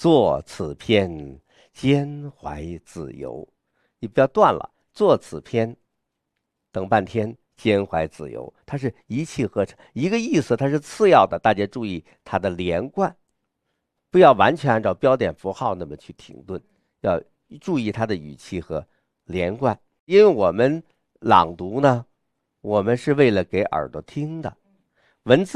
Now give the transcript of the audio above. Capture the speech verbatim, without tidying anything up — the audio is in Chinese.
作此篇，兼怀子由。你不要断了，作此篇，等半天，兼怀子由，它是一气呵成，一个意思，它是次要的。大家注意它的连贯，不要完全按照标点符号那么去停顿，要注意它的语气和连贯。因为我们朗读呢，我们是为了给耳朵听的，文字。